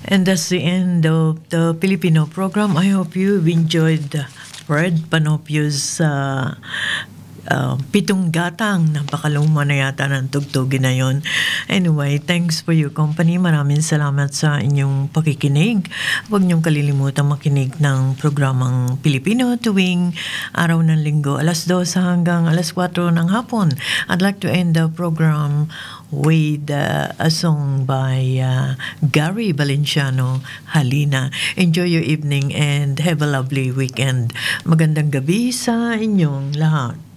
And that's the end of the Filipino program. I hope you've enjoyed Fred Panopio's Pitong Gatang. Napakaluma na yata ng tugtugin na yun. Anyway, thanks for your company. Maraming salamat sa inyong pakikinig. Huwag niyong kalilimutan makinig ng programang Pilipino tuwing araw ng linggo, alas 2 hanggang alas 4 ng hapon. I'd like to end the program with a song by Gary Valenciano, Halina. Enjoy your evening and have a lovely weekend. Magandang gabi sa inyong lahat.